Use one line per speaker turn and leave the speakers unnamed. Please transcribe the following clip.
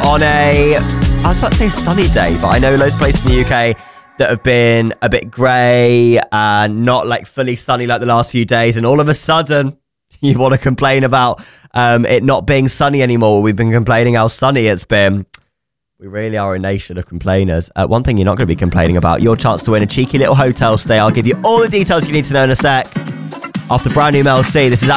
on I was about to say a sunny day, but I know loads of places in the UK that have been a bit grey and not like fully sunny like the last few days, and all of a sudden you want to complain about it not being sunny anymore. We've been complaining how sunny it's been. We really are a nation of complainers. One thing you're not going to be complaining about, your chance to win a cheeky little hotel stay. I'll give you all the details you need to know in a sec. After brand new Mel C, this is